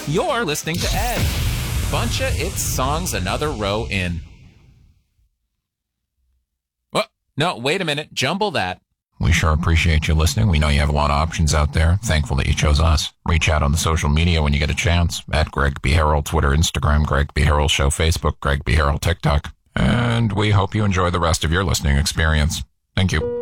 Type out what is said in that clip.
You're listening to Ed. Buncha, it's songs another row in. Oh, no, wait a minute. Jumble that. We sure appreciate you listening. We know you have a lot of options out there. Thankful that you chose us. Reach out on the social media when you get a chance. At Greg B. Harrell, Twitter, Instagram, Greg B. Harrell Show, Facebook, Greg B. Harrell, TikTok. And we hope you enjoy the rest of your listening experience. Thank you.